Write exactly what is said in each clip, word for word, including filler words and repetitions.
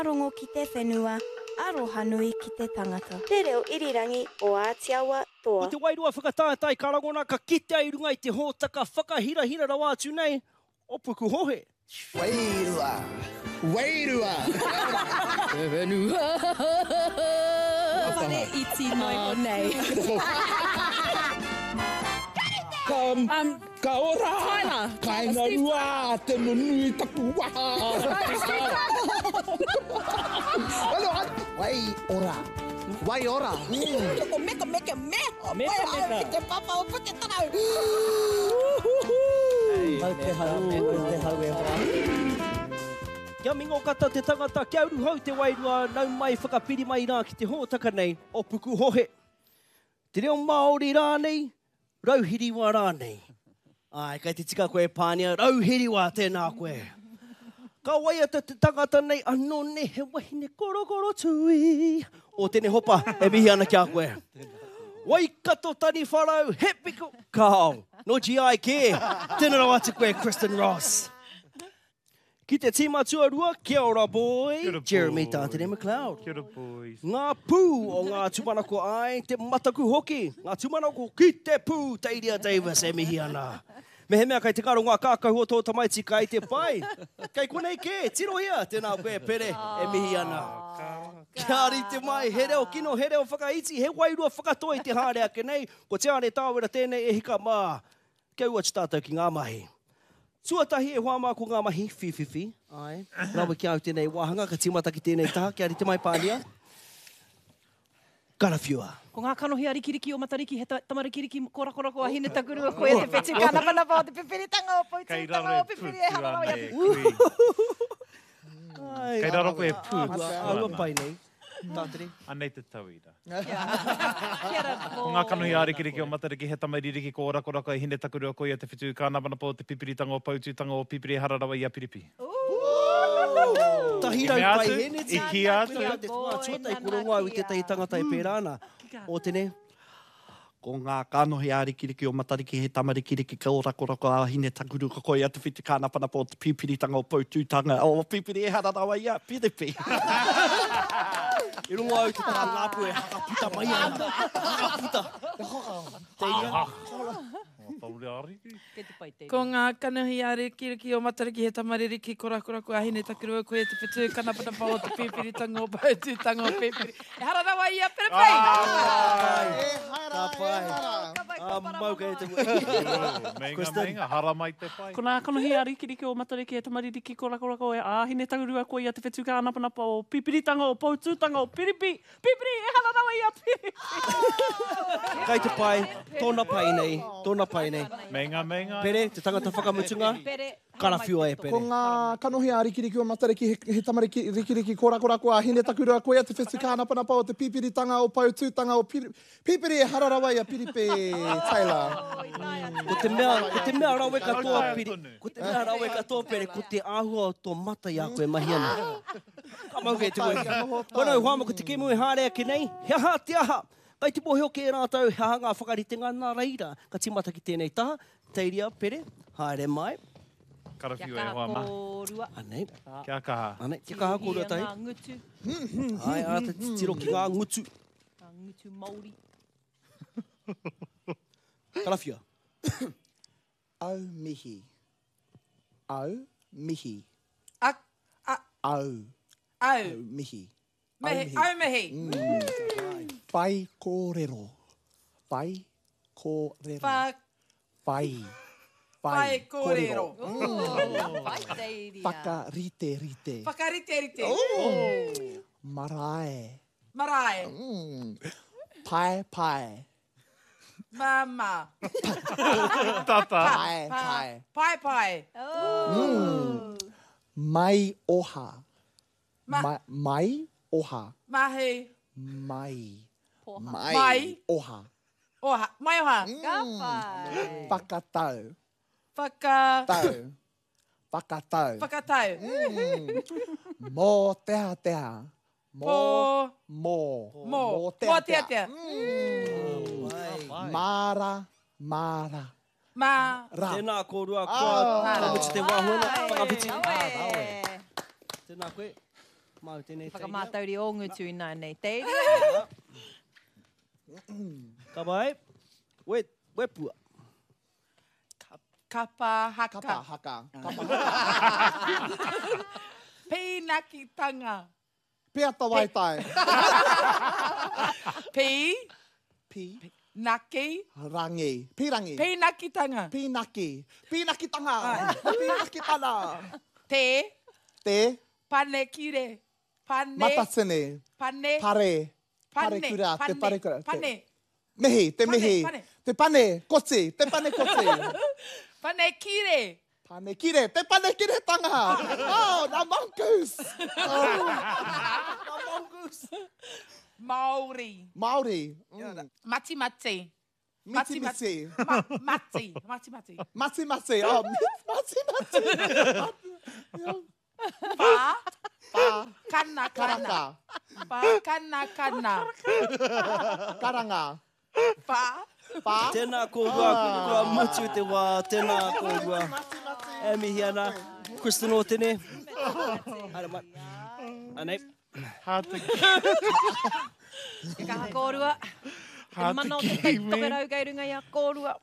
Rongo ki te whenua, aroha nui ki te tangata. Te reo irirangi o Ātiawa toa. Ko te wairua whakatātai karangona ka kite ai runga i te hōtaka whakahirahira rawa atu nei, o puku hohe. Wairua, wairua. Te whenua. Whare iti mai o nei. Ka, Um, ka ora. Tyler. Kainga rua, te nunui tapu waha. Ano, wai ora. Wai ora. Ko meka meka me. Meka, meka. Te papa o puke tarau. Mau te hau, mau te hau e ora. Kia mingo kata te tangata, kia uru hau te wairua, nau mai whakapiri mai rā ki te hōtaka nei, o puku hohe. Te reo Māori rānei, rauhiriwa rānei. Ai, kai te tika koe pānia, rauhiriwa tēnā koe. Ka waia te te tangata nei, anō ne he wahine korokoro tui. O tēne hopa, e mihi ana kia koe. Wai kato tani wharau, he piko kao. No G I ke, tēnā rau atu koe, Kristen Ross. Ki te tīma tuarua, kia ora boy, Kia ora, Jeremy boy. Tātene McLeod. Kia ora, boys. Ngā pū o ngā tumanako ai, te mataku hoki. Ngā tumanako ki te pū, Tairia Davis e mihi ana. Me he mea kai te karo ngā kākau o tō tamaiti kai te pai. Kei konei ke, tiro ia, tēnā koe pere e mihi ana. Kia rite mai, he reo kino, he reo whakaiti, he wairua whakatoi te hārea ke nei, ko te are tāwera tēnei e hika mā. Kia ua te tātou ki ngā mahi. Tuatahi e hoa mā ko ngā mahi, whiwhiwhi. Ai, rawa ki au tēnei wāhanga, ka timata ki tēnei taha, kia rite mai pānia. Karawhiua. Ko ngā kanohi a rikiriki o matariki, he ta- tamarikiriki kora-kora ko a hine takuru a koe te petu kānapanapa o te pipiritanga o poitūtanga o pipiri e hana rau ia. Ai, Kei raro koe pū. Aua pai nei. Tātere. Anei te tauira. Kia ra Ko ngā kanohi a rikiriki o matariki, he tamaririki ko ora-kora koe hine takuru a koe a te whitu kānapanapa o te pipiritanga o pautūtanga o pipiri e hararawa i a piripi. Tahirau I me pai atu, hene ti. i ki atu. Pere a te whā tuatai korongo au i te tahi tangata e pērāna. O tene. Ko ngā kānohi a rikiriki o matariki, he tamarikiriki ka ora-kora ko a hine takuru ka koe a te whitu kānapanapa o te pipiritanga o pautūtanga o pipiri e hararawa i a piripi. I rungo au te taha ngāpu e hakaputa mai ana. Hakaputa. Teiria. Tauri ariki. Kei te pai te. Ko ngā kanohi a rikiriki o matariki he tamaririki kora-kora ko a hine takuru a koe te petu kanapanapa o te pipiritanga o pautūtanga o pipiri. E hara rawa ia pere pai! Ka pai. A mau kei te mui. Menga, Kristen. menga, hara mai te pai. Ko nā kanohi a rikiriki o matariki e tamaririki kora-kora koe a hine takuru a koe a te whetu kānapanapa o pipiritanga o pautūtanga o piripi. Pipiri e hana rawa i a piripi. Kai te pai, tōna pai nei, tōna pai nei. Menga, menga. Pere, te tangata whakamutunga, Pere. karawhiua e pere. Ko ngā kanohi a rikiriki o matariki, he, he tamariki rikiriki kora-kora ko a hine takuru a koe a te whetu kānapanapa o te pipiritanga o pautūtanga o piri, pipiri e hararawa i a piripi, Taylor. Ko te mea, ko te mea rawe katoa piri, ko te mea rawe katoa pere, ko te āhua o tō mata i a koe mahi ana. Ka mau kei te mui. Kono huama ko te kemu e hārea ki nei, he aha te aha. Kai te poheo ke e rātau, he aha ngā whakaritenga nā reira. Ka timata ki tēnei taha, Teiria, pere, haere mai. Karawhiu Kia e hoa ma. korua. Anei, Kia kaha. anei, te kaha kōrua tahi. Ngā ngutu. Ai, ata te tiro ki ngā ngutu. Ngā ngutu Māori. Karawhia. Au mihi. Au mihi. A, a, Au. au. Au mihi. Mehi, au mehi. Pai kōrero. Pai kōrero. Wha, Pai. pai kōrero. Pai teiria. Whakarite rite. Whakarite rite. Marae. Marae. Mm. Pai pai. Mama. Tata. Pai pai. Pai pai. Mm. Mai oha. Ma- Ma mai oha. Mahi. Mai. Poha. Mai. Oha. Oha. Mai oha. Ka pai. Whakatau. Whaka. Tau. Whakatau. Whakatau. Mō teha teha. Mō. Po. Mō. Mō. Mō tea tea. Mara. Mara. Ma. Ra. Tēnā kōrua kua, kamuti te wāhuna, whakawhiti. Aue. Tēnā koe. Mau tēnei teiria. Whakamātauri o ngutu i nā nei teiri. Ka vai. We, we pua. Kapa haka. Kapa haka. Kapa Peinaki tanga. Pea tawai tai. Pei. Pi. Naki. Rangi. Pirangi. Peinaki tanga. Pinaki. Pinaki tanga. Pinaki tana. Te. Te. Pane kire. Pane. Matasene. Pane. Pare. Pare Pane. kura. Te pare kura. Te- Pane. Mehi. Te Pane, mehi. pane. Te pane. Kotsi. Te pane kotsi. Pane kire. Pane kire. Te pane kire tanga. Oh, na mongoose. Oh. Na mongoose. Maori. Maori. Mm. Mati mati. Miti miti. Ma- Mati. Mati mati. Mati mati. Oh, mati mati. Pa. Pa. Kana kana. Karanga. Pa. Kana kana. Karanga. Pa. Pa. Tēnā kōrua, kua mutu te wā, tēnā kōrua. E mihi ana. Kristen o tēne. Ara mai. Anei. Hāta Ka kaha kōrua. Te mana o te tokerau kei runga i a kōrua.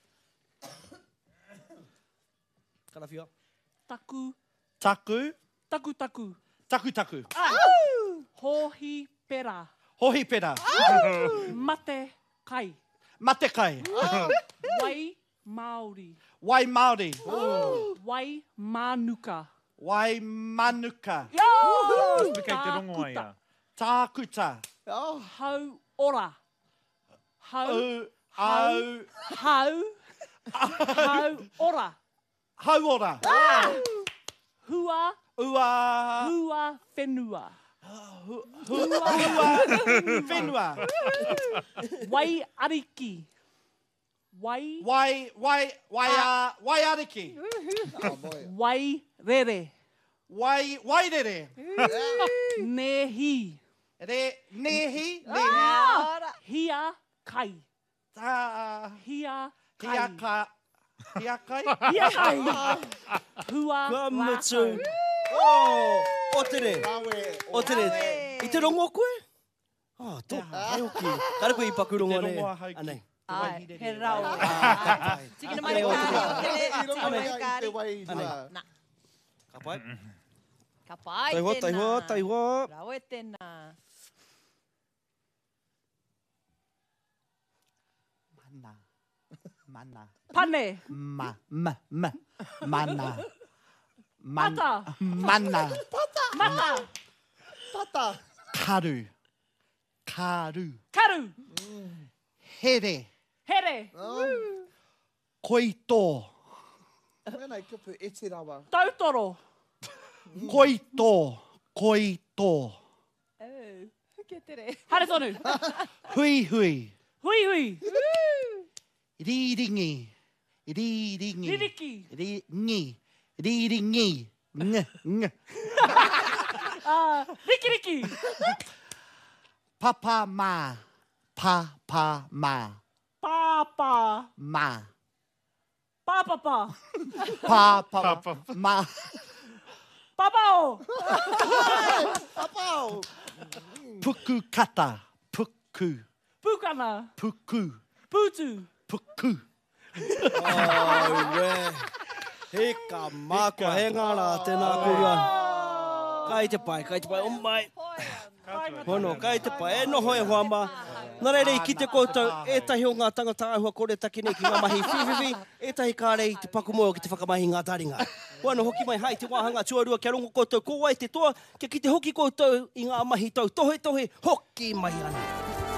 Karawhia. Taku, Taku. taku, taku. Taku taku. Hohi pera. Hohi pera. Mate kai. Mate kai. Wai Māori. Wai Māori. Wai Manuka. Wai Manuka. Kei te rongo ai a. Tākuta. Oh. Hau ora. Hau, Au. Au. hau, hau ora. Hauora. Hua, Ua. hua whenua. Hua. Whenua. Wai ariki. Wai, Wai. Wai. Wai. a- Wai ariki. Oh, boy. wai rere. Wai. Wairere. Nehi. Re. Nehi. Nehi. Hia kai. Tā. Hia kai. Hia ka. Hia kai. Hia kai. Hua Kua rākau. mutu. Oh, o tere. Rawe. O tere. I te rongo koe? Oh, tō. Ai oki. Kare koe i pakurongo Te ne. rongoa hauki. Anei. Ai, he rau. Tikina mai Anei, o kāri tere. o tele. I Tikina rongo mai ia i te kāri. wai hua. Na, Ka pai. ka pai Tai hoa, tai hoa, tai hoa. Rau e tēnā. Mana. Mana. Pane. Ma. Ma. Ma. Mana. Man- Pata. Mana. Mata. Pata. Karu. Karu. Karu. Here. Here. Koito. Mēnei kupu e te rawa. Tautoro. Koito. Koito. Oh, ke tere. Hare tonu. Hui hui. Hui hui. Riringi. Riringi. Ririki. Ringi. Riringi. Ng. Ng. Uh, riki riki. Papa ma. Papa ma. Papa. Ma. Papapa. Papa Papa. ma. Papao. Papau. Puku kata. Puku. Pukana. Puku. Putu. Puku. Oh, re. He ka mākua, he ngāra tēnā kōrua. Kai te pai, kai te pai, o mai. Hono, kai te pai, e noho e hoa mā. Nā reirei, ki te koutou, ētahi o ngā tangata ahua kore take nei ki ngā mahi whiwhiwi, ētahi kārei te pakumoe o ki te whakamahi ngā taringa. Hoano, hoki mai hai te wāhanga tuarua kia rongo koutou, ko wai te toa, kia ki te hoki koutou i ngā mahi tau tohe tohe, hoki mai ana.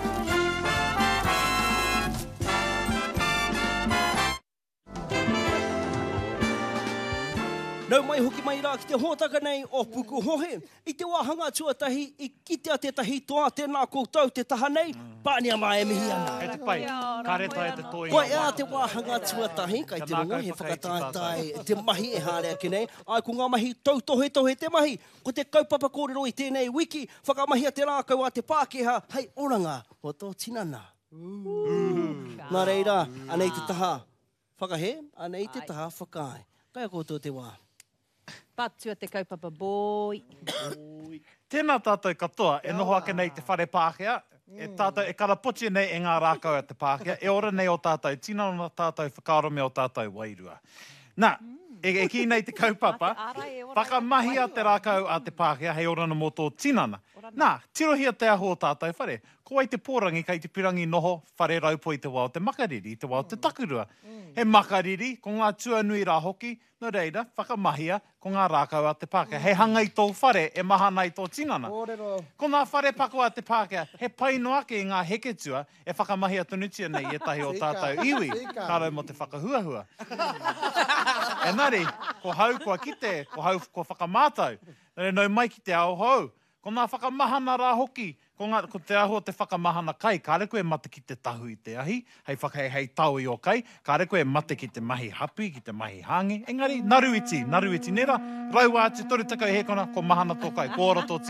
Nau mai hoki mai rā ki te hōtaka nei o Puku Hohe. I te wāhanga tuatahi, i kitea tētahi toa tēnā koutou te taha nei, pānia mai e mihi ana. Kei te pai, ka reta e te toi. Koe ea te wāhanga tuatahi, kai te rongo, he whakatātai te mahi e hārea ki nei. Ai ko ngā mahi tau tohe tohe te mahi, ko te kaupapa kōrero i tēnei wiki, whakamahia te rākau a te Pākehā, hei oranga o tō tinana. Nā reira, anei te taha whakahe, anei te taha whakae. Kai a koutou te wā. Patua te kaupapa boi. Tēnā tātou katoa, e noho ake nei te whare Pākehā, e tātou e karapoti nei e ngā rākau a te Pākehā, e ora nei o tātou tina o tātou whakaaro me o tātou wairua. Nā, e, e ki nei te kaupapa, whakamahi a te rākau a te Pākehā, hei ora na mō tō tinana. Nā, tirohia te aho o tātou whare, ko ai te pōrangi kei te pirangi noho whare raupo i te wao te makariri, i te wao te takurua. He makariri, ko ngā tuanui rā hoki, no reira, whakamahia, ko ngā rākau a te Pākehā. He hanga i tō whare, e maha nei tō tinana. Ko ngā whare pako a te Pākehā, he paino ake i ngā heketua, e whakamahia tunutia nei e tahi o tātou iwi, kārai mo te whakahuahua. Engari, ko hau kua kite, ko hau ko whakamātau, nare nau mai ki te ao hau. Ko ngā whakamahana rā hoki, ko, ngā, ko te aho te whakamahana kai, kāre koe mate ki te tahu i te ahi, hei whakahei hei tau i o kai, kāre koe mate ki te mahi hapi, ki te mahi hangi. Engari, naruiti, naruiti nera, rau atu, tori takau he kona, ko mahana tō kai, ko ora tō